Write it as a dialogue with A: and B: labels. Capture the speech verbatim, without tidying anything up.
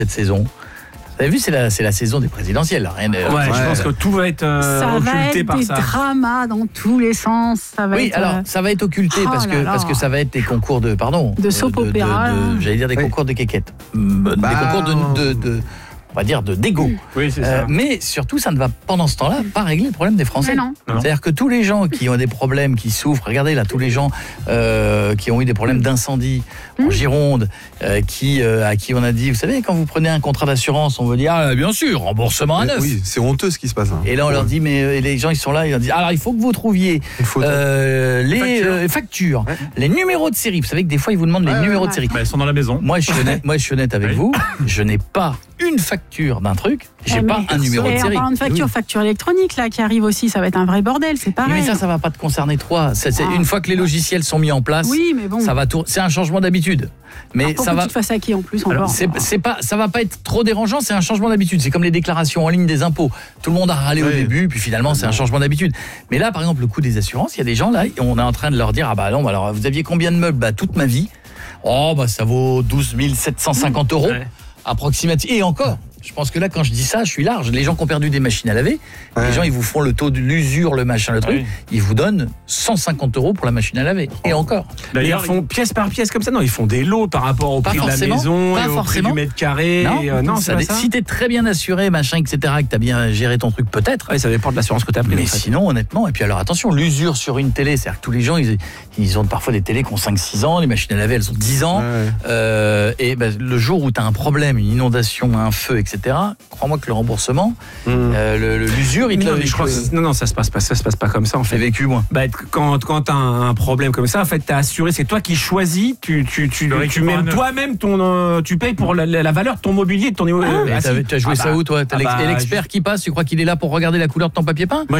A: cette saison. Vous avez vu, c'est la, c'est la saison des présidentielles. Rien de,
B: ouais, ouais, je pense que tout va être euh,
C: ça
B: occulté
C: va être
B: par
C: des
B: ça.
C: dramas dans tous les sens. Ça va
A: oui,
C: être,
A: alors ça va être occulté
C: oh
A: parce, que, parce que ça va être des concours de, pardon,
C: de soap
A: de, de,
C: opéra.
A: de, de, j'allais dire des
D: oui.
A: concours de quéquettes. Bah, des concours de, de, de, on va dire, de d'égo.
B: Oui, c'est ça.
A: Euh, mais surtout, ça ne va pendant ce temps-là pas régler le problème des Français.
C: Mais non.
A: C'est-à-dire que tous les gens qui ont des problèmes, qui souffrent, regardez là, tous les gens euh, qui ont eu des problèmes d'incendie en Gironde, euh, qui, euh, à qui on a dit, vous savez, quand vous prenez un contrat d'assurance, on vous dit, ah bien sûr, remboursement à neuf.
D: Oui, c'est honteux ce qui se passe. Hein.
A: Et là, on leur dit, mais euh, les gens, ils sont là, ils leur disent, alors il faut que vous trouviez euh, les factures, euh, factures ouais. les numéros de série. Vous savez que des fois, ils vous demandent les ouais, numéros ouais. de série.
B: Bah, elles sont dans la maison.
A: Moi, je suis honnête, moi, je suis honnête avec oui. vous, je n'ai pas une facture d'un truc, j'ai ouais, pas un numéro de série.
C: En parlant de facture, oui. facture électronique là qui arrive aussi, ça va être un vrai bordel, c'est pareil.
A: Mais ça, ça va pas te concerner toi. C'est, c'est ah. Une fois que les logiciels sont mis en place,
C: oui, mais bon.
A: ça va tour... c'est un changement d'habitude. Mais
C: alors,
A: ça va.
C: Que tu te fasses hacker en plus encore.
A: Alors, c'est, c'est pas, ça va pas être trop dérangeant, c'est un changement d'habitude. C'est comme les déclarations en ligne des impôts. Tout le monde a râlé oui. au début, puis finalement c'est un changement d'habitude. Mais là, par exemple, le coût des assurances, il y a des gens là, on est en train de leur dire ah bah non, bah alors vous aviez combien de meubles? Bah toute ma vie. Oh bah ça vaut douze mille sept cent cinquante euros ouais. approximativement. Et encore. Je pense que là, quand je dis ça, je suis large. Les gens qui ont perdu des machines à laver, ouais. les gens, ils vous font le taux de l'usure, le machin, le truc. Oui. Ils vous donnent cent cinquante euros pour la machine à laver. Et encore.
B: D'ailleurs, ils font pièce par pièce comme ça. Non, ils font des lots par rapport au prix de la maison et au prix du mètre carré.
A: Non,
B: et euh, non
A: ça,
B: c'est pas ça.
A: Si t'es très bien assuré, machin, et cetera, que t'as bien géré ton truc, peut-être.
B: Ouais, ça dépend de l'assurance que t'as pris.
A: Mais sinon, honnêtement, et puis alors attention, l'usure sur une télé, c'est-à-dire que tous les gens, ils, ils ont parfois des télés qui ont cinq six ans, les machines à laver, elles ont dix ans. Ouais. Euh, et ben, le jour où t'as un problème, une inondation, un feu, et cetera, crois-moi que le remboursement, mmh. euh, le, le, l'usure, il te
B: non,
A: le,
B: je crois que non, non, ça se passe pas, ça se passe pas comme ça en fait.
A: J'ai vécu moi.
B: Bah, quand quand t'as un, un problème comme ça, en fait, t'as assuré, c'est toi qui choisis, tu tu tu, tu, tu mets toi-même ton, euh, tu payes pour la, la valeur de ton mobilier, de ton niveau.
A: Ah, euh, tu as joué ah, ça bah, où toi? T'as ah, l'expert
B: bah,
A: qui passe, tu crois qu'il est là pour regarder la couleur de ton papier peint?
B: Moi,